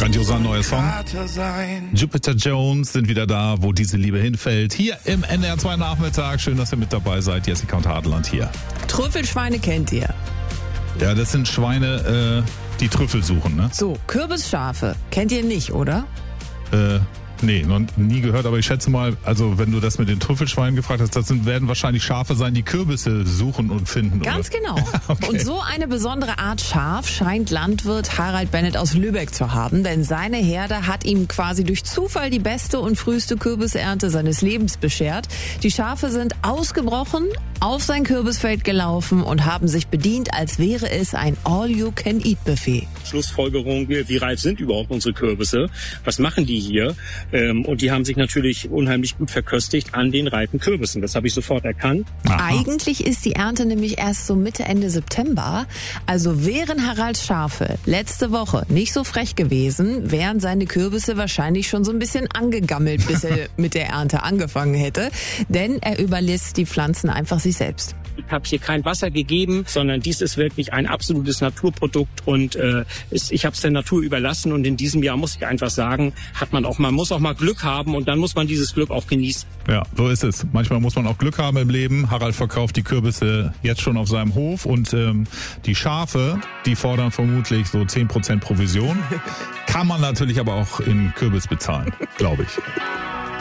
Grandioser neuer Song. Jupiter Jones sind wieder da, wo diese Liebe hinfällt. Hier im NDR2 Nachmittag. Schön, dass ihr mit dabei seid. Jessica und Hartland hier. Trüffelschweine kennt ihr. Ja, das sind Schweine, die Trüffel suchen, ne? So, Kürbisschafe kennt ihr nicht, oder? Nee, noch nie gehört, aber ich schätze mal, also wenn du das mit den Trüffelschweinen gefragt hast, werden wahrscheinlich Schafe sein, die Kürbisse suchen und finden. Ganz oder? genau. Okay. Und so eine besondere Art Schaf scheint Landwirt Harald Bennett aus Lübeck zu haben, denn seine Herde hat ihm quasi durch Zufall die beste und früheste Kürbisernte seines Lebens beschert. Die Schafe sind ausgebrochen, auf sein Kürbisfeld gelaufen und haben sich bedient, als wäre es ein All-You-Can-Eat-Buffet. Schlussfolgerung, wie reif sind überhaupt unsere Kürbisse? Was machen die hier? Und die haben sich natürlich unheimlich gut verköstigt an den reifen Kürbissen. Das habe ich sofort erkannt. Aha. Eigentlich ist die Ernte nämlich erst so Mitte, Ende September. Also wären Haralds Schafe letzte Woche nicht so frech gewesen, wären seine Kürbisse wahrscheinlich schon so ein bisschen angegammelt, bis er mit der Ernte angefangen hätte. Denn er überlässt die Pflanzen einfach sich selbst. Ich habe hier kein Wasser gegeben, sondern dies ist wirklich ein absolutes Naturprodukt und ich habe es der Natur überlassen und in diesem Jahr muss ich einfach sagen, man muss auch mal Glück haben und dann muss man dieses Glück auch genießen. Ja, so ist es. Manchmal muss man auch Glück haben im Leben. Harald verkauft die Kürbisse jetzt schon auf seinem Hof und die Schafe, die fordern vermutlich so 10% Provision. Kann man natürlich aber auch in Kürbis bezahlen, glaube ich.